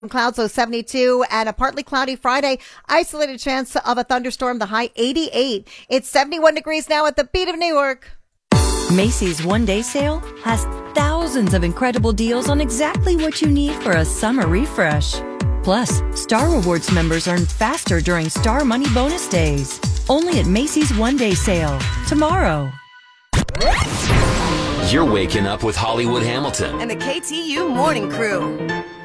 Clouds, low 72, and a partly cloudy Friday. Isolated chance of a thunderstorm, the high 88. It's 71 degrees now at the Beat of New York. Macy's one-day sale has thousands of incredible deals on exactly what you need for a summer refresh. Plus, Star Rewards members earn faster during Star Money Bonus Days. Only at Macy's one-day sale tomorrow. You're waking up with Hollywood Hamilton and the KTU Morning Crew.